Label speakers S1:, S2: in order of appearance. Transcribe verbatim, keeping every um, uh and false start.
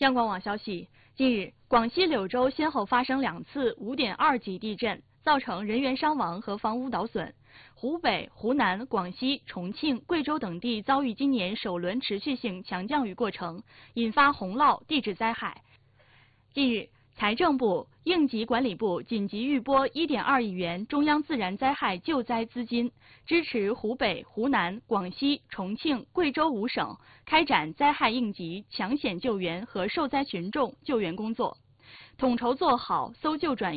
S1: 央广网消息，近日，广西柳州先后发生两次五点二级地震，造成人员伤亡和房屋倒损。湖北、湖南、广西、重庆、贵州等地遭遇今年首轮持续性强降雨过程，引发洪涝、地质灾害。近日，财政部、应急管理部紧急预拨一点二亿元中央自然灾害救灾资金，支持湖北、湖南、广西、重庆、贵州五省开展灾害应急、抢险救援和受灾群众救援工作，统筹做好搜救转移